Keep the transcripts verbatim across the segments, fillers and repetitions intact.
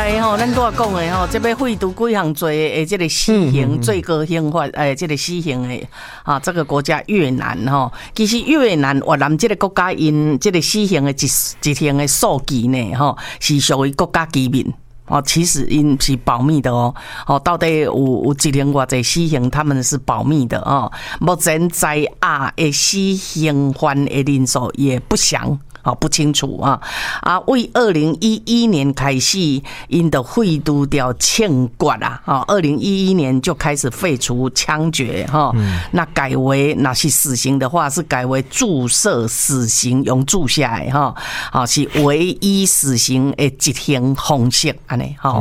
来吼，咱拄仔讲的吼，这要废除几项罪的这个死刑最高刑法，诶，这个死刑的啊，这个国家越南吼，其实越南越南这个国家因这个死刑的一一项的数据呢，吼，是属于国家机密。哦，其实因是保密的哦。哦，到底有有一年偌济死刑，他们是保密的哦。目前在押的死刑犯的人数也不详。哦，不清楚啊啊！为二零一一年开始，因的废除掉枪决啊！啊，二零一一年就开始废除枪决哈。嗯、那改为那是死刑的话，是改为注射死刑，用注下来哈。啊，是唯一死刑的执行方式安尼哈。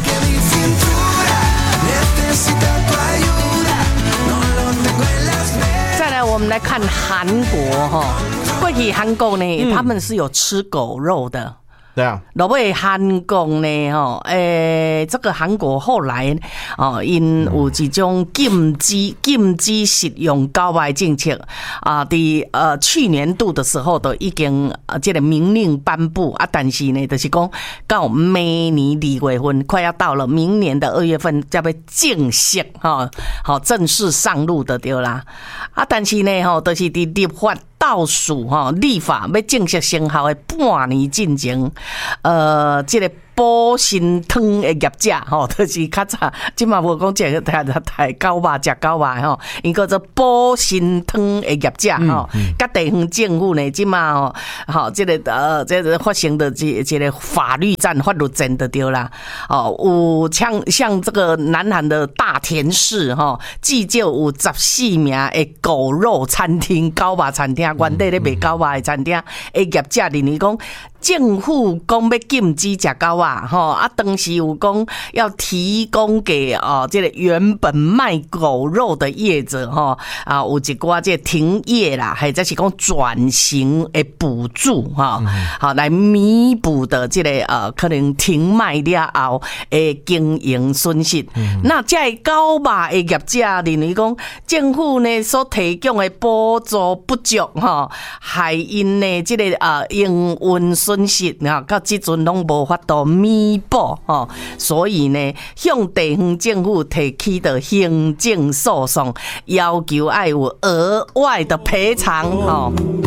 再来，我们来看韩国哈。过去韩国呢，嗯、他们是有吃狗肉的。 对啊， 落尾韩国呢，吼，诶，这个韩国后来哦，因有一种禁止禁止食用狗肉政策啊，伫呃去年度的时候都已经呃这个明令颁布啊，但是呢，就是讲到明年二月份快要到了，明年的二月份才要正式哈，好正式上路的对啦啊，但是呢，吼，都是伫立法倒数哈，立法要正式生效的半年进前。呃，这个保心汤的业者吼，就是较早，即嘛无讲食台台狗肉食狗肉吼，因叫做保心汤的业者吼，甲地方政府呢，即嘛吼，吼这个呃，这个发生的这这个法律战、法律战的对啦。哦，有像像这个南韩的大田市吼，至少有十四名的狗肉餐厅、狗肉餐厅，原地咧卖狗肉的餐厅，的业者认为讲。政府讲要禁止食狗啊，吼啊，当时有讲要提供给哦，这个原本卖狗肉的业者吼啊，有一寡这停业啦，或者是讲转型的补助哈，好来弥补的这个呃可能停卖了后的经营损失。嗯、那这狗肉的业者认为讲，政府呢所提供的补助不足哈，害因呢这个呃营运损失啊，到即阵拢无法度弥补吼，所以呢，向地方政府提起的行政诉讼，要求要有额外的赔偿吼。